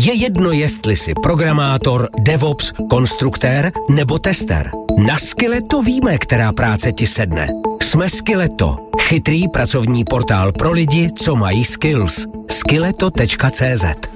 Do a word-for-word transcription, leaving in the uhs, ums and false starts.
Je jedno, jestli jsi programátor, DevOps, konstruktér nebo tester. Na Skilleto víme, která práce ti sedne. Jsme Skilleto, chytrý pracovní portál pro lidi, co mají skills. skilleto tečka cé zet